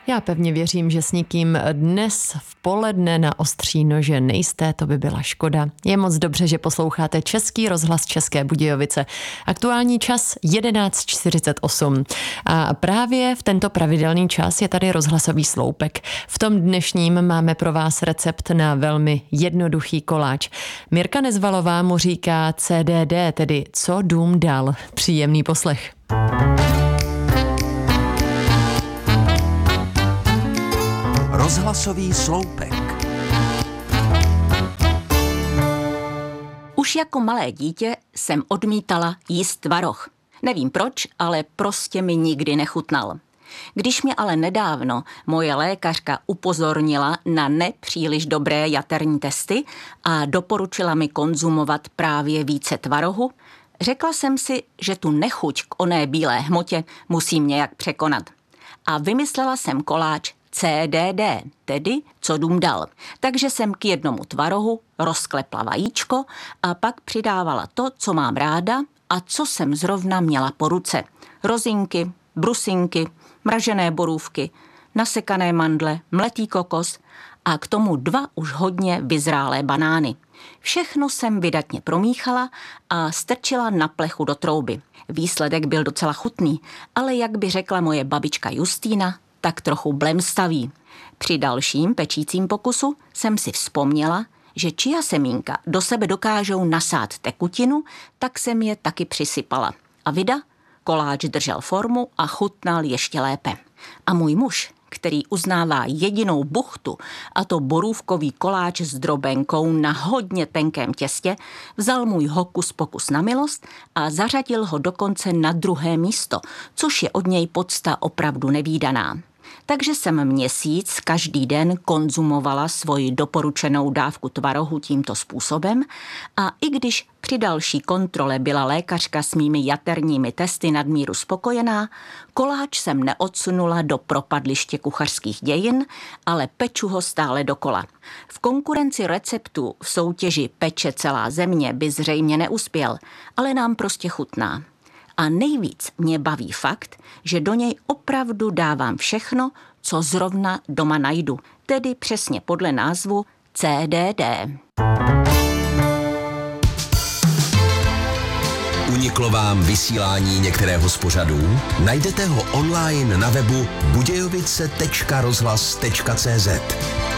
Já pevně věřím, že s nikým dnes v poledne na ostří nože nejste, to by byla škoda. Je moc dobře, že posloucháte Český rozhlas České Budějovice. Aktuální čas 11:48. A právě v tento pravidelný čas je tady rozhlasový sloupek. V tom dnešním máme pro vás recept na velmi jednoduchý koláč. Mirka Nezvalová mu říká CDD, tedy co dům dal. Příjemný poslech. Rozhlasový sloupek. Už jako malé dítě jsem odmítala jíst tvaroh. Nevím proč, ale prostě mi nikdy nechutnal. Když mě ale nedávno moje lékařka upozornila na nepříliš dobré jaterní testy a doporučila mi konzumovat právě více tvarohu, řekla jsem si, že tu nechuť k oné bílé hmotě musím nějak překonat. A vymyslela jsem koláč CDD, tedy co dům dal. Takže jsem k jednomu tvarohu rozklepla vajíčko a pak přidávala to, co mám ráda a co jsem zrovna měla po ruce. Rozinky, brusinky, mražené borůvky, nasekané mandle, mletý kokos a k tomu 2 už hodně vyzrálé banány. Všechno jsem vydatně promíchala a strčila na plechu do trouby. Výsledek byl docela chutný, ale jak by řekla moje babička Justýna, tak trochu blemstavý. Při dalším pečícím pokusu jsem si vzpomněla, že chia semínka do sebe dokážou nasát tekutinu, tak jsem je taky přisypala. A vida, koláč držel formu a chutnal ještě lépe. A můj muž, který uznává jedinou buchtu, a to borůvkový koláč s drobenkou na hodně tenkém těstě, vzal můj hokus pokus na milost a zařadil ho dokonce na 2. místo, což je od něj podsta opravdu nevídaná. Takže jsem měsíc každý den konzumovala svoji doporučenou dávku tvarohu tímto způsobem a i když při další kontrole byla lékařka s mými jaterními testy nadmíru spokojená, koláč jsem neodsunula do propadliště kuchařských dějin, ale peču ho stále dokola. V konkurenci receptů v soutěži Peče celá země by zřejmě neuspěl, ale nám prostě chutná. A nejvíc mě baví fakt, že do něj opravdu dávám všechno, co zrovna doma najdu, tedy přesně podle názvu CDD. Uniklo vám vysílání některého z pořadů? Najdete ho online na webu budějovice.rozhlas.cz.